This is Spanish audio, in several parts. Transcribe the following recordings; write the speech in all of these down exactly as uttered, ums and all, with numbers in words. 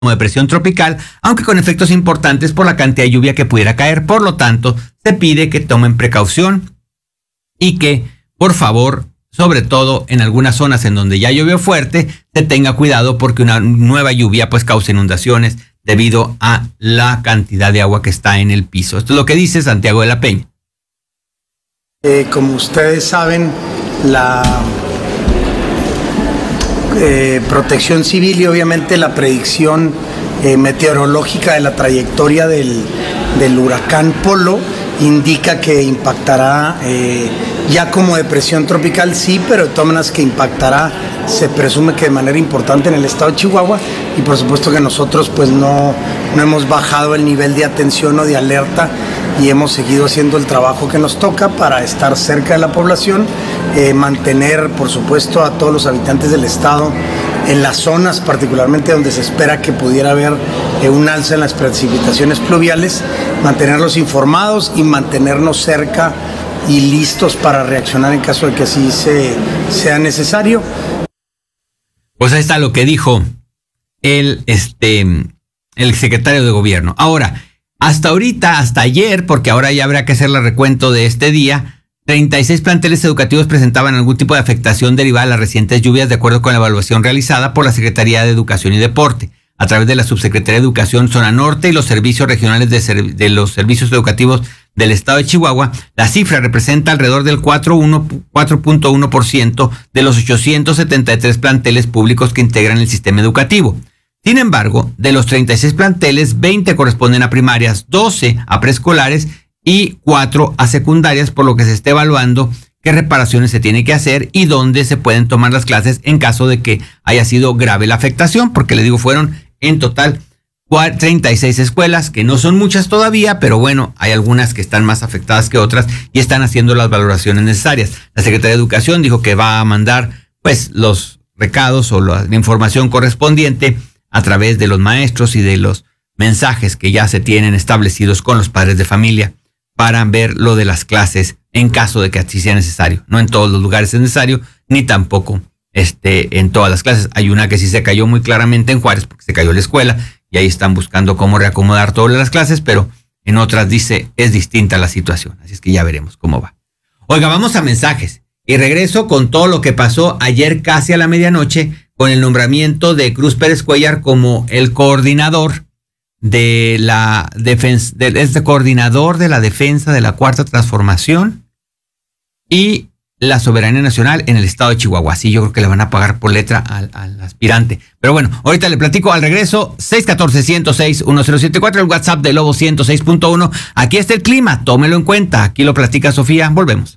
como depresión tropical, aunque con efectos importantes por la cantidad de lluvia que pudiera caer. Por lo tanto, se pide que tomen precaución y que, por favor, sobre todo en algunas zonas en donde ya llovió fuerte, se tenga cuidado porque una nueva lluvia pues causa inundaciones debido a la cantidad de agua que está en el piso. Esto es lo que dice Santiago de la Peña. Eh, como ustedes saben, la eh, Protección Civil y obviamente la predicción eh, meteorológica de la trayectoria del, del huracán Polo indica que impactará eh, ya como depresión tropical, sí, pero de todas maneras que impactará, se presume que de manera importante en el estado de Chihuahua, y por supuesto que nosotros pues no, no hemos bajado el nivel de atención o de alerta y hemos seguido haciendo el trabajo que nos toca para estar cerca de la población, eh, mantener por supuesto a todos los habitantes del estado en las zonas particularmente donde se espera que pudiera haber eh, un alza en las precipitaciones pluviales, mantenerlos informados y mantenernos cerca y listos para reaccionar en caso de que así se, sea necesario. Pues ahí está lo que dijo el, este, el secretario de gobierno. Ahora, hasta ahorita, hasta ayer, porque ahora ya habrá que hacer el recuento de este día, treinta y seis planteles educativos presentaban algún tipo de afectación derivada de las recientes lluvias, de acuerdo con la evaluación realizada por la Secretaría de Educación y Deporte, a través de la Subsecretaría de Educación Zona Norte y los servicios regionales de, ser, de los servicios educativos del estado de Chihuahua. La cifra representa alrededor del cuatro punto uno por ciento de los ochocientos setenta y tres planteles públicos que integran el sistema educativo. Sin embargo, de los treinta y seis planteles, veinte corresponden a primarias, doce a preescolares y cuatro a secundarias, por lo que se está evaluando qué reparaciones se tiene que hacer y dónde se pueden tomar las clases en caso de que haya sido grave la afectación, porque les digo, fueron en total treinta y seis escuelas, que no son muchas todavía, pero bueno, hay algunas que están más afectadas que otras y están haciendo las valoraciones necesarias. La Secretaría de Educación dijo que va a mandar pues los recados o la información correspondiente a través de los maestros y de los mensajes que ya se tienen establecidos con los padres de familia para ver lo de las clases en caso de que así sea necesario. No en todos los lugares es necesario, ni tampoco este, en todas las clases. Hay una que sí se cayó muy claramente en Juárez porque se cayó la escuela y ahí están buscando cómo reacomodar todas las clases, pero en otras dice es distinta la situación. Así es que ya veremos cómo va. Oiga, vamos a mensajes y regreso con todo lo que pasó ayer casi a la medianoche con el nombramiento de Cruz Pérez Cuellar como el coordinador de la defensa, de, este coordinador de la defensa de la Cuarta Transformación y la soberanía nacional en el estado de Chihuahua. Así yo creo que le van a pagar por letra al, al aspirante. Pero bueno, ahorita le platico al regreso. Seis uno cuatro, ciento seis, uno cero siete cuatro, el WhatsApp de Lobo ciento seis punto uno. Aquí está el clima, tómelo en cuenta. Aquí lo platica Sofía. Volvemos.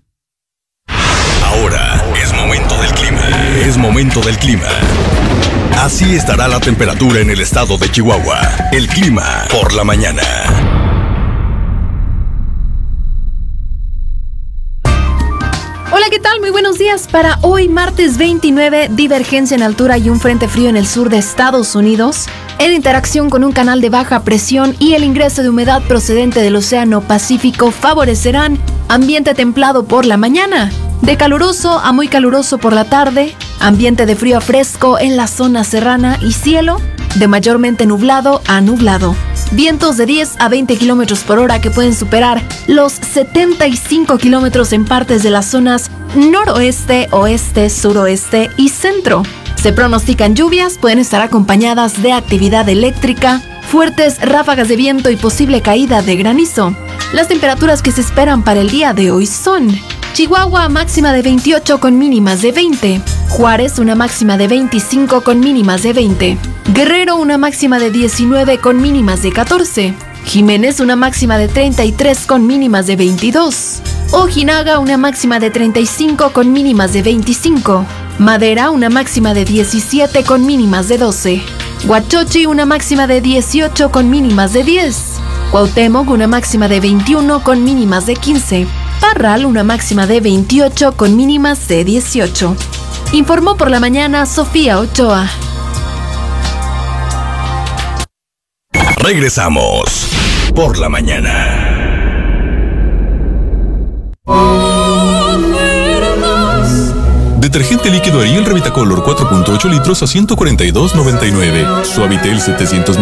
Ahora es momento del clima. Es momento del clima. Así estará la temperatura en el estado de Chihuahua. El clima por la mañana. Hola, ¿qué tal? Muy buenos días. Para hoy, martes veintinueve, divergencia en altura y un frente frío en el sur de Estados Unidos, en interacción con un canal de baja presión y el ingreso de humedad procedente del Océano Pacífico favorecerán ambiente templado por la mañana, de caluroso a muy caluroso por la tarde, ambiente de frío a fresco en la zona serrana y cielo de mayormente nublado a nublado. Vientos de diez a veinte kilómetros por hora que pueden superar los setenta y cinco kilómetros en partes de las zonas noroeste, oeste, suroeste y centro. Se pronostican lluvias, pueden estar acompañadas de actividad eléctrica, fuertes ráfagas de viento y posible caída de granizo. Las temperaturas que se esperan para el día de hoy son: Chihuahua, máxima de veintiocho con mínimas de veinte. Juárez, una máxima de veinticinco con mínimas de veinte. Guerrero, una máxima de diecinueve con mínimas de catorce. Jiménez, una máxima de treinta y tres con mínimas de veintidós. Ojinaga, una máxima de treinta y cinco con mínimas de veinticinco. Madera, una máxima de diecisiete con mínimas de doce. Huachochi, una máxima de dieciocho con mínimas de diez. Cuauhtémoc, una máxima de veintiuno con mínimas de quince. Parral, una máxima de veintiocho con mínimas de dieciocho. Informó por la mañana Sofía Ochoa. Regresamos por la mañana. Detergente líquido Ariel Revitacolor cuatro punto ocho litros a ciento cuarenta y dos noventa y nueve. Suavitel setecientos